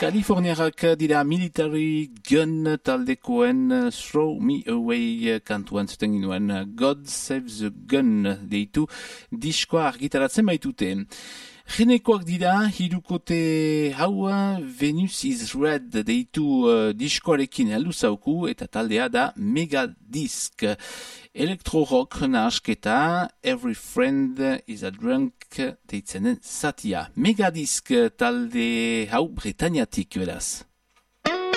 Kaliforniarrak dira Military Gun taldekoen Throw Me Away kantuan zuten ginuen God Save the Gun deitu diskoa argitaratzen baitute. Genekoak dira hirukote hau Venus is Red deitu diskoarekin heldu zauku eta taldea da Megadisk. Electro-rock nahasketa Every Friend is a Drunk deitzenen zatia. Megadisk talde hau Bretañatik beraz.